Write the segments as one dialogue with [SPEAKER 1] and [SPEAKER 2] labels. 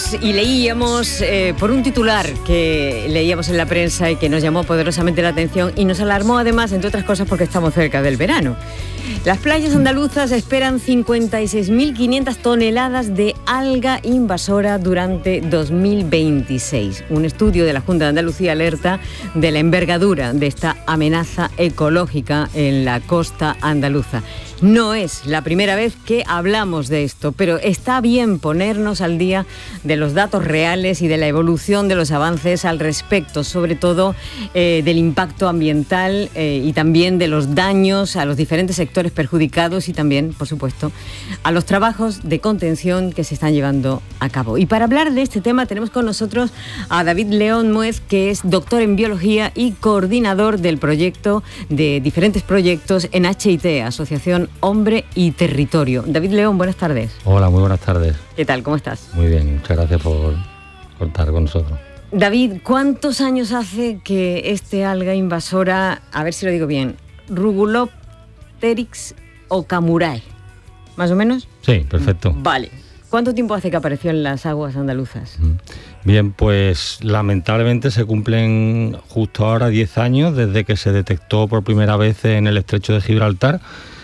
[SPEAKER 1] Veíamos y leíamos por un titular que leíamos en la prensa y que nos llamó poderosamente la atención y nos alarmó además, entre otras cosas, porque estamos cerca del verano. Las playas andaluzas esperan 56.500 toneladas de alga invasora durante 2026. Un estudio de la Junta de Andalucía alerta de la envergadura de esta amenaza ecológica en la costa andaluza. No es la primera vez que hablamos de esto, pero está bien ponernos al día de los datos reales y de la evolución de los avances al respecto, sobre todo del impacto ambiental y también de los daños a los diferentes sectores perjudicados y también, por supuesto, a los trabajos de contención que se están llevando a cabo. Y para hablar de este tema tenemos con nosotros a David León Muez, que es doctor en biología y coordinador del proyecto, de diferentes proyectos en HIT, Asociación Hombre y Territorio. David León, buenas tardes.
[SPEAKER 2] Hola, muy buenas tardes.
[SPEAKER 1] ¿Qué tal? ¿Cómo estás?
[SPEAKER 2] Muy bien, muchas gracias por estar con nosotros.
[SPEAKER 1] David, ¿cuántos años hace que este alga invasora, a ver si lo digo bien, Rugulopteryx okamurae, más o menos?
[SPEAKER 2] Sí, perfecto.
[SPEAKER 1] Vale. ¿Cuánto tiempo hace que apareció en las aguas andaluzas?
[SPEAKER 2] Bien, pues lamentablemente se cumplen justo ahora 10 años desde que se detectó por primera vez en el estrecho de Gibraltar.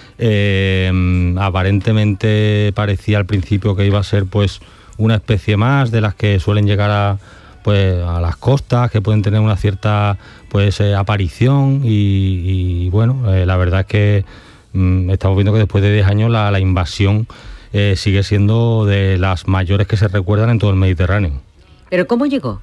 [SPEAKER 2] Aparentemente parecía al principio que iba a ser pues una especie más de las que suelen llegar a las costas, que pueden tener una cierta aparición y bueno, la verdad es que estamos viendo que después de 10 años la invasión sigue siendo de las mayores que se recuerdan en todo el Mediterráneo.
[SPEAKER 1] ¿Pero cómo llegó?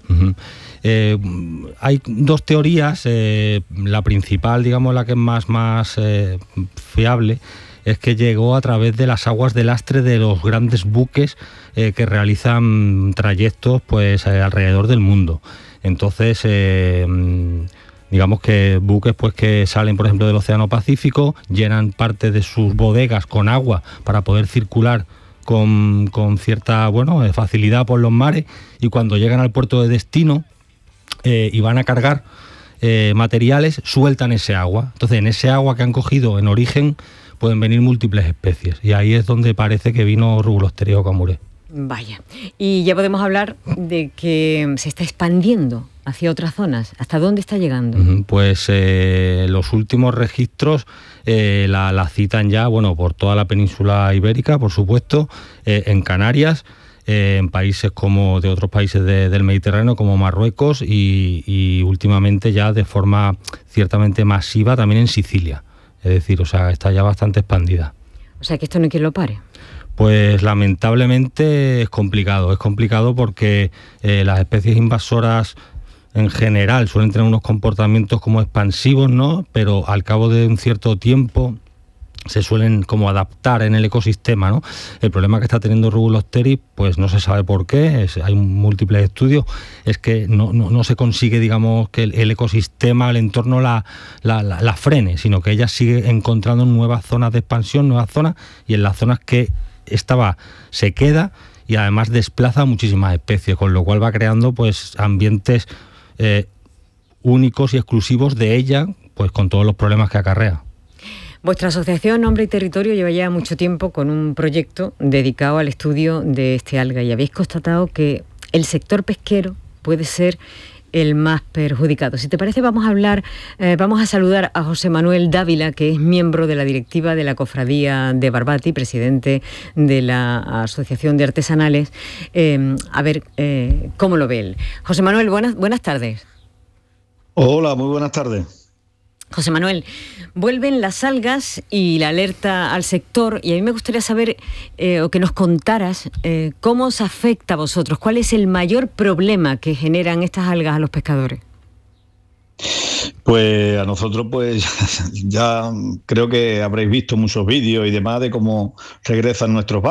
[SPEAKER 2] Hay dos teorías. La principal, digamos, la que es más fiable, es que llegó a través de las aguas de lastre de los grandes buques que realizan trayectos alrededor del mundo. Entonces, digamos que buques que salen, por ejemplo, del Océano Pacífico, llenan parte de sus bodegas con agua para poder circular con cierta facilidad por los mares, y cuando llegan al puerto de destino y van a cargar materiales, sueltan ese agua. Entonces, en ese agua que han cogido en origen pueden venir múltiples especies, y ahí es donde parece que vino Rugulopteryx okamurae.
[SPEAKER 1] Vaya, y ya podemos hablar de que se está expandiendo hacia otras zonas. ¿Hasta dónde está llegando?
[SPEAKER 2] Pues los últimos registros la citan ya, por toda la península ibérica, por supuesto, en Canarias, en países como de otros países del Mediterráneo, como Marruecos, y últimamente ya de forma ciertamente masiva también en Sicilia. Es decir, está ya bastante expandida.
[SPEAKER 1] O sea, que esto no hay quien lo pare.
[SPEAKER 2] Pues lamentablemente es complicado porque las especies invasoras en general suelen tener unos comportamientos como expansivos, ¿no? Pero al cabo de un cierto tiempo se suelen como adaptar en el ecosistema, ¿no? El problema que está teniendo Rugulopteryx, pues no se sabe por qué, hay múltiples estudios, es que no se consigue, digamos, que el ecosistema, el entorno la frene, sino que ella sigue encontrando nuevas zonas de expansión, nuevas zonas, y en las zonas que estaba se queda, y además desplaza muchísimas especies, con lo cual va creando ambientes únicos y exclusivos de ella, con todos los problemas que acarrea.
[SPEAKER 1] Vuestra asociación Hombre y Territorio lleva ya mucho tiempo con un proyecto dedicado al estudio de este alga, y habéis constatado que el sector pesquero puede ser el más perjudicado. Si te parece, vamos a saludar a José Manuel Dávila, que es miembro de la directiva de la Cofradía de Barbati, presidente de la Asociación de Artesanales, a ver cómo lo ve él. José Manuel, buenas tardes.
[SPEAKER 3] Hola, muy buenas tardes.
[SPEAKER 1] José Manuel, vuelven las algas y la alerta al sector, y a mí me gustaría saber o que nos contaras cómo os afecta a vosotros, cuál es el mayor problema que generan estas algas a los pescadores.
[SPEAKER 3] Pues a nosotros ya creo que habréis visto muchos vídeos y demás de cómo regresan nuestros barcos.